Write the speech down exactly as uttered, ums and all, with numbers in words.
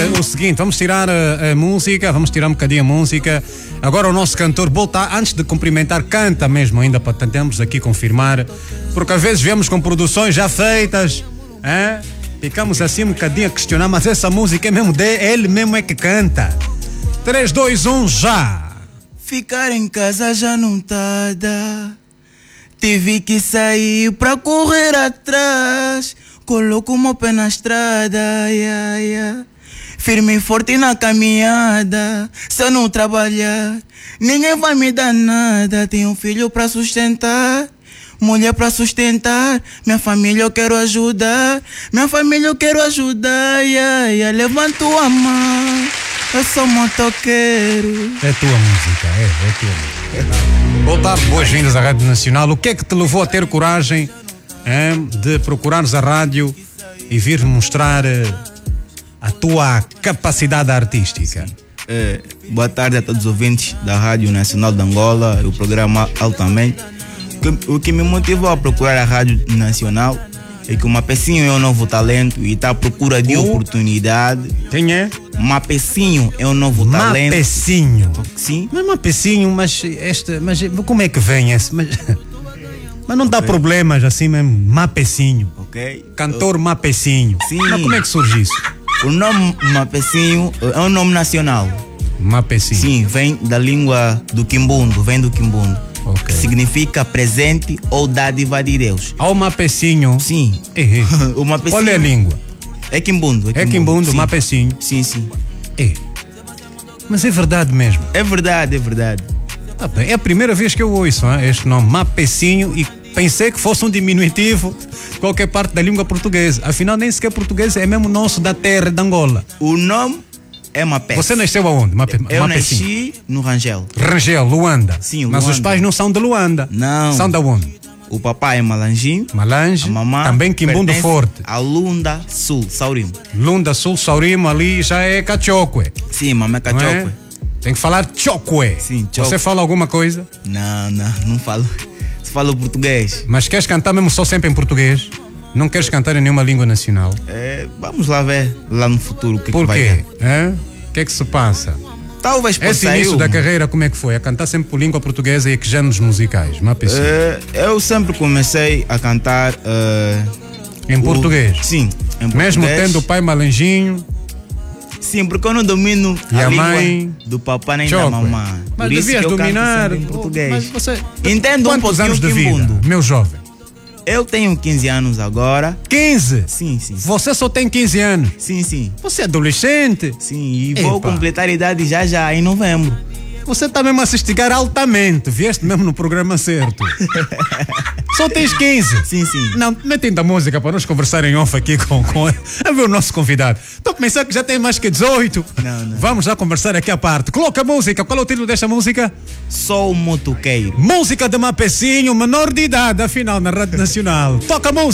uh, o seguinte, vamos tirar a, a música, vamos tirar um bocadinho a música. Agora o nosso cantor volta, antes de cumprimentar, canta mesmo ainda para tentarmos aqui confirmar, porque às vezes vemos com produções já feitas, hein? Ficamos assim um bocadinho a questionar, mas essa música é mesmo dele, ele mesmo é que canta. três, dois, um, já! Ficar em casa já não tá a dar. Tive que sair pra correr atrás. Coloco o meu pé na estrada, yeah, yeah. Firme e forte na caminhada. Se eu não trabalhar, ninguém vai me dar nada. Tenho um filho pra sustentar, mulher pra sustentar. Minha família eu quero ajudar. Minha família eu quero ajudar, yeah, yeah. Levanto a mão, eu sou motoqueiro. É tua música, é, é tua música. Voltar, boas-vindas à Rádio Nacional. O que é que te levou a ter coragem, hein, de procurares a rádio e vir mostrar uh, a tua capacidade artística? É, boa tarde a todos os ouvintes da Rádio Nacional de Angola, o programa Altamente. O que me motivou a procurar a Rádio Nacional é que o Mapecinho é um novo talento e está à procura de uh, oportunidade. Quem é? Mapecinho é um novo talento. Mapecinho? Sim. Mas Mapecinho, mas, este, mas como é que vem esse? Mas, mas não dá okay. problemas assim mesmo, Mapecinho. Ok. Cantor Mapecinho. Sim. Mas como é que surge isso? O nome Mapecinho é um nome nacional. Mapecinho. Sim, vem da língua do Quimbundo, vem do Quimbundo. Okay. Que significa presente ou dádiva de Deus. Ao Mapecinho? Sim. É. O Mapecinho. Qual é a língua? É Quimbundo. É Quimbundo, sim. Mapecinho. Sim, sim. É. Mas é verdade mesmo? É verdade, é verdade. Ah, bem, é a primeira vez que eu ouço, hein, este nome, Mapecinho, e pensei que fosse um diminutivo de qualquer parte da língua portuguesa. Afinal, nem sequer português, é mesmo nosso da terra de Angola. O nome é Mapecinho. Você nasceu aonde? Mape, eu Mapecinho. nasci no Rangel. Rangel, Luanda. Sim, Luanda. Mas os pais não são de Luanda. Não. São de onde? O papai é Malanjinho. Malange. A mamãe também Quimbundo Forte. A Lunda Sul, Saurimo. Lunda Sul, Saurimo, ali já é Cachoque. Sim, mamãe é Cachoque. É? Tem que falar Choque. Sim, Choque. Você fala alguma coisa? Não, não, não falo. Só falo português. Mas queres cantar mesmo só sempre em português? Não queres cantar em nenhuma língua nacional? É, vamos lá ver, lá no futuro, o que, Por que vai quê? dar. É? O que é que se passa? Talvez por Esse início da carreira, como é que foi? A cantar sempre por língua portuguesa e a que géneros musicais? Mapecinho. É, eu sempre comecei a cantar uh, em o, português? Sim, em Mesmo português. tendo o pai Malanjinho? Sim, porque eu não domino e a, a língua mãe do papai nem Choque. da mamãe. Mas por isso devias que eu dominar canto em português. Mas você... Entendo um Quantos pouquinho anos de vida, Quimbundo. meu jovem? Eu tenho quinze anos agora. quinze? Sim, sim. Você só tem quinze anos? Sim, sim. Você é adolescente? Sim, e vou Epa. completar a idade já já, em novembro. Você está mesmo a se estigar altamente. Vieste mesmo no programa certo. Só tens quinze? Sim, sim. Não, metem da música para nós conversar em off aqui com, com a ver o nosso convidado. Estou a pensar que já tem mais que dezoito. Não, não. Vamos já conversar aqui à parte. Coloca a música. Qual é o título desta música? Sou motoqueiro. Música de Mapecinho, menor de idade, afinal, na Rádio Nacional. Toca a música.